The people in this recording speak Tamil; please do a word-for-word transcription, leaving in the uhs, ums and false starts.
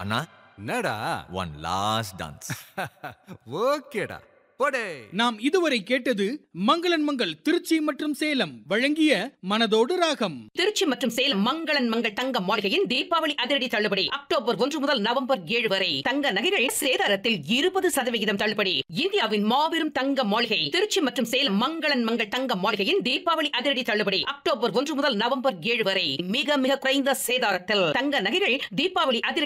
அண்ணா என்னடா ஒன் லாஸ்ட் டான்ஸ். ஓகேடா போடே. நாம் இதுவரை கேட்டது மங்களன் மங்கள் திருச்சி மற்றும் சேலம் வழங்கிய மனதோடு ராகம். திருச்சி மற்றும் சேலம் மங்களன் மங்கள் தங்க மாளிகையின் தீபாவளி அதிரடி தள்ளுபடி அக்டோபர் ஒன்று முதல் நவம்பர் ஏழு வரை. தங்க நகைகள் சேதாரத்தில் இருபது சதவிகிதம் தள்ளுபடி. இந்தியாவின் மாபெரும் தங்க மாளிகை திருச்சி மற்றும் சேலம் மங்களன் மங்கள் தங்க மாளிகையின் தீபாவளி அதிரடி தள்ளுபடி அக்டோபர் ஒன்று முதல் நவம்பர் ஏழு வரை. மிக மிக குறைந்த சேதாரத்தில் தங்க நகைகள் தீபாவளி அதிரடி